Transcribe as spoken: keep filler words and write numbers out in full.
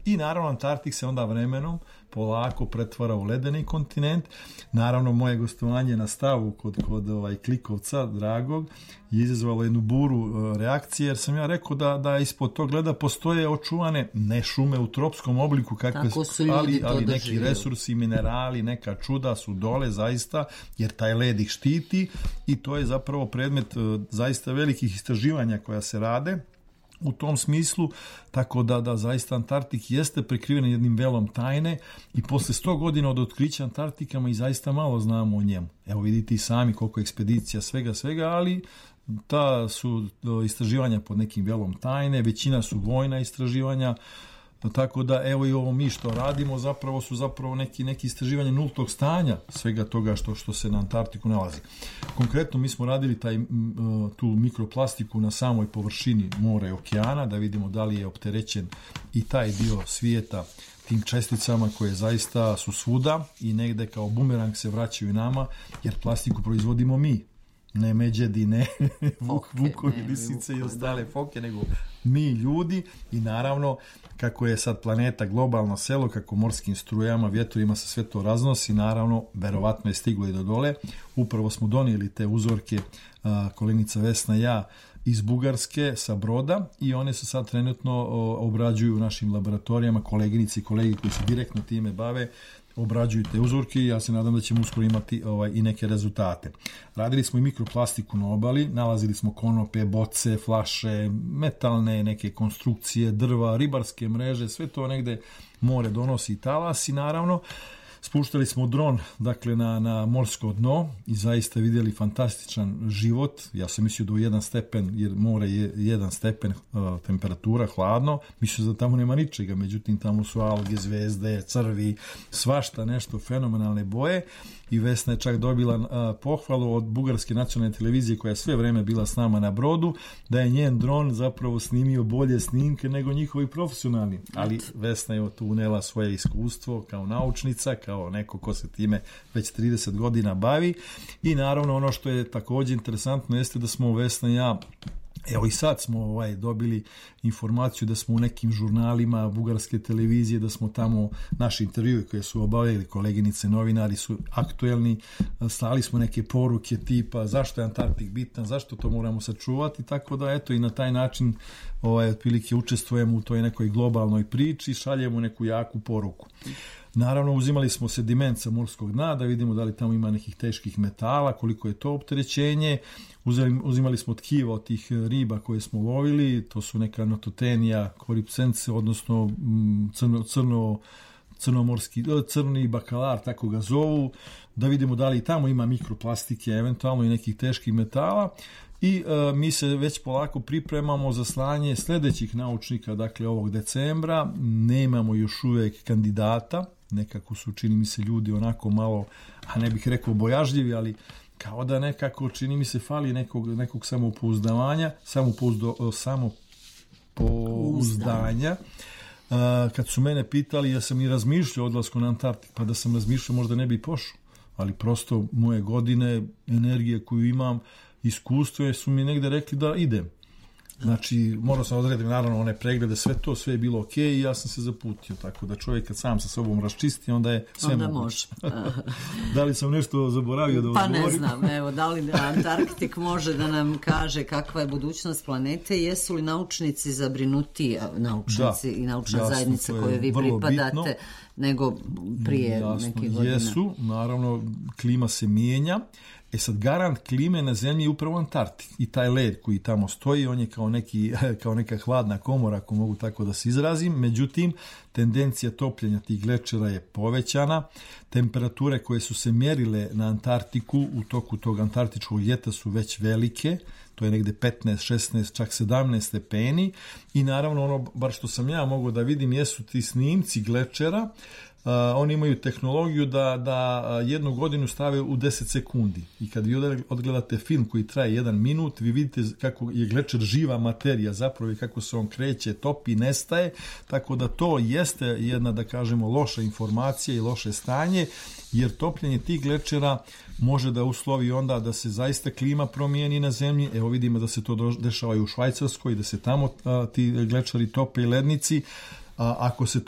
I naravno Antarktik se onda vremenom polako pretvara u ledeni kontinent. Naravno moje gostovanje na stavu kod, kod ovaj Klikovca dragog je izazvalo jednu buru uh, reakcije, jer sam ja rekao da, da ispod tog leda postoje očuvane ne šume u tropskom obliku kakve, ali, ali neki resursi, minerali, neka čuda su dole zaista, jer taj led ih štiti i to je zapravo predmet uh, zaista velikih istraživanja koja se rade u tom smislu, tako da, da zaista Antarktik jeste prekriven jednim velom tajne i posle sto godina od otkrića Antarktika mi zaista malo znamo o njemu. Evo vidite i sami koliko ekspedicija, svega, svega, ali ta su istraživanja pod nekim velom tajne, većina su vojna istraživanja, tako da evo i ovo mi što radimo zapravo su zapravo neki, neki istraživanje nultog stanja svega toga što, što se na Antarktiku nalazi. Konkretno mi smo radili taj, tu mikroplastiku na samoj površini mora i okeana, da vidimo da li je opterećen i taj dio svijeta tim česticama koje zaista su svuda i negde kao bumerang se vraćaju nama, jer plastiku proizvodimo mi. Ne međedi, ne vuk, vukovi, lisice i ostale foke, nego mi ljudi i naravno kako je sad planeta globalno selo, kako morskim strujama, vjetrovima se sve to raznosi, naravno, verovatno je stiglo i do dole. Upravo smo donijeli te uzorke, a, koleginica Vesna i ja, iz Bugarske sa broda i one se sad trenutno o, obrađuju u našim laboratorijama, koleginici i kolegi koji se direktno time bave, obrađuju te uzorke i ja se nadam da ćemo uskoro imati ovaj, i neke rezultate. Radili smo i mikroplastiku na obali, nalazili smo konope, boce, flaše, metalne neke konstrukcije, drva, ribarske mreže, sve to negde more donosi i talasi, naravno. Spuštali smo dron, dakle, na, na morsko dno i zaista vidjeli fantastičan život. Ja sam mislio da u jedan stepen, jer more je jedan stepen uh, temperatura, hladno, mislio da tamo nema ničega, međutim tamo su alge, zvezde, crvi, svašta nešto, fenomenalne boje i Vesna je čak dobila uh, pohvalu od Bugarske nacionalne televizije koja je sve vreme bila s nama na brodu, da je njen dron zapravo snimio bolje snimke nego njihovi profesionalni. Ali Vesna je tu unela svoje iskustvo kao naučnica, kao neko ko se time već trideset godina bavi i naravno ono što je također interesantno jeste da smo Vesna i ja, evo i sad smo ovaj, dobili informaciju da smo u nekim žurnalima bugarske televizije, da smo tamo naši intervjui koje su obavljali koleginice, novinari su aktuelni, slali smo neke poruke tipa zašto je Antarktik bitan, zašto to moramo sačuvati, tako da eto i na taj način ovaj, otprilike učestvujemo u toj nekoj globalnoj priči, šaljemo neku jaku poruku. Naravno, uzimali smo sediment sa morskog dna da vidimo da li tamo ima nekih teških metala, koliko je to opterećenje. Uzeli, uzimali smo tkiva od tih riba koje smo lovili, to su neka nototenija, koripsence, odnosno crno, crno, crnomorski, crni bakalar, tako ga zovu, da vidimo da li tamo ima mikroplastike, eventualno i nekih teških metala. I e, mi se već polako pripremamo za slanje sljedećih naučnika, dakle ovog decembra. Nemamo još uvijek kandidata, nekako su, čini mi se, ljudi onako malo, a ne bih rekao bojažljivi, ali kao da nekako, čini mi se, fali nekog, nekog samopouzdavanja, samopouzdo, samopouzdanja. Uh, kad su mene pitali, ja sam i razmišljao o odlasku na Antarktik, pa da sam razmišljao možda ne bi pošao, ali prosto moje godine, energije koju imam, iskustvo su mi negde rekli da idem. Znači, morao sam odrediti naravno one preglede, sve to, sve je bilo okej i ja sam se zaputio, tako da čovjek kad sam sa sobom raščisti, onda je sve onda moguće. Da li sam nešto zaboravio da odgovorim? Pa ne znam, evo, da li Antarktik može da nam kaže kakva je budućnost planete, jesu li naučnici zabrinuti, naučnici da, i naučna jasno, zajednica koje vi pripadate, bitno. Nego prije jasno, neke godine? Jesu, naravno, klima se mijenja. E sad, garant klime na zemlji je upravo Antarktik i taj led koji tamo stoji, on je kao, neki, kao neka hladna komora, ako mogu tako da se izrazim, međutim, tendencija topljenja tih glečera je povećana, temperature koje su se mjerile na Antarktiku u toku tog antarktičkog ljeta su već velike, to je negde petnaest, šesnaest, čak sedamnaest stepeni i naravno ono, bar što sam ja mogao da vidim, jesu ti snimci glečera. Uh, oni imaju tehnologiju da, da jednu godinu stave u deset sekundi i kad vi odgledate film koji traje jedan minut, vi vidite kako je glečer živa materija zapravo i kako se on kreće, topi, nestaje, tako da to jeste jedna, da kažemo, loša informacija i loše stanje, jer topljenje tih glečera može da uslovi onda da se zaista klima promijeni na zemlji. Evo vidimo da se to dešava i u Švajcarskoj, da se tamo a, ti glečeri tope i lednici. A, ako se